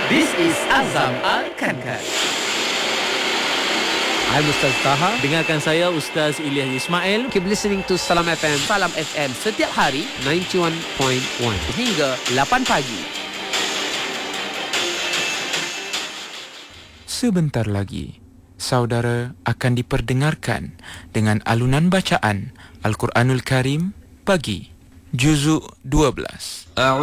This is Azam Al-Kankan. I'm Ustaz Taha. Dengarkan saya Ustaz Ilyas Ismail. Keep listening to Salam FM. Salam FM setiap hari 91.1 hingga 8 pagi. Sebentar lagi, saudara akan diperdengarkan dengan alunan bacaan Al-Quranul Karim pagi, Juzuk 12.